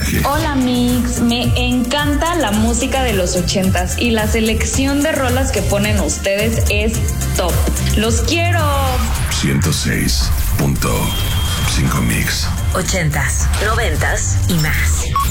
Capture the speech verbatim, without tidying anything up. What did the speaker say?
mensaje. Hola Mix, me encanta la música de los ochentas y la selección de rolas que ponen ustedes es top. ¡Los quiero! ciento seis punto cinco Mix. Ochentas, noventas y más.